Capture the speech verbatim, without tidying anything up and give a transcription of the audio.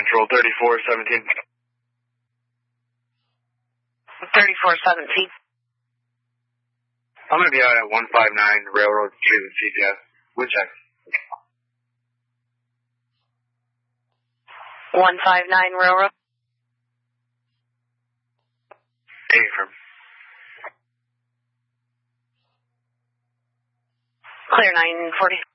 Central, thirty-four seventeen. thirty-four seventeen. I'm going to be out at one five nine Railroad Street with C P S. We'll check. one five nine Railroad. Affirm. Clear nine forty.